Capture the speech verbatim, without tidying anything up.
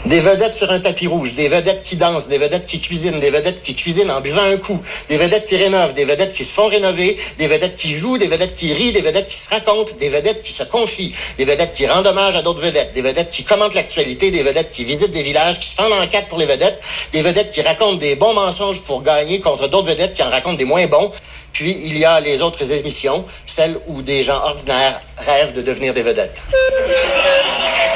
Des vedettes sur un tapis rouge, des vedettes qui dansent, des vedettes qui cuisinent, des vedettes qui cuisinent en buvant un coup, des vedettes qui rénovent, des vedettes qui se font rénover, des vedettes qui jouent, des vedettes qui rient, des vedettes qui se racontent, des vedettes qui se confient, des vedettes qui rendent hommage à d'autres vedettes, des vedettes qui commentent l'actualité, des vedettes qui visitent des villages, qui se fendent en quatre pour les vedettes, des vedettes qui racontent des bons mensonges pour gagner contre d'autres vedettes qui en racontent des moins bons. Puis, il y a les autres émissions, celles où des gens ordinaires rêvent de devenir des vedettes.